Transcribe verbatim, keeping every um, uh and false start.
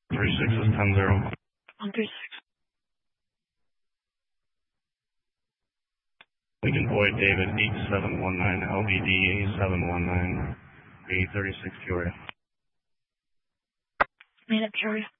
three six is ten zero. one three six. Lincoln Boyd David eight seven one nine, L V D eight seven one nine, eight thirty-six Peoria. Made up Peoria.